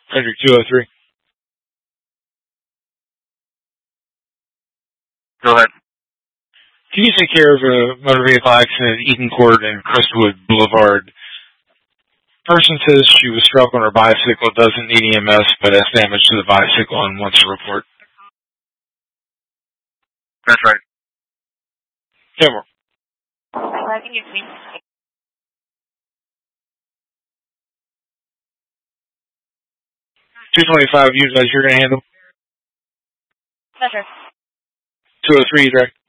Frederick 203. Go ahead. Can you take care of a motor vehicle accident at Eden Court and Crestwood Boulevard? Person says she was struck on her bicycle, doesn't need EMS, but has damage to the bicycle and wants a report. That's right. Camera. 225, you guys, you're going to handle? Yes, sir. 203, direct.